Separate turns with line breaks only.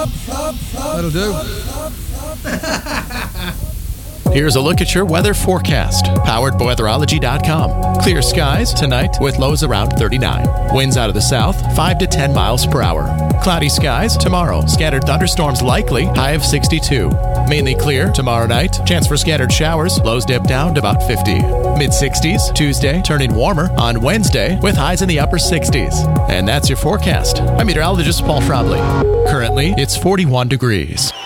That'll do.
Here's a look at your weather forecast, powered by weatherology.com. Clear skies tonight with lows around 39. Winds out of the south, 5 to 10 miles per hour. Cloudy skies tomorrow. Scattered thunderstorms likely, high of 62. Mainly clear tomorrow night. Chance for scattered showers. Lows dip down to about 50. Mid-60s Tuesday, turning warmer on Wednesday with highs in the upper 60s. And that's your forecast. I'm meteorologist Paul Frobley. Currently, it's 41 degrees.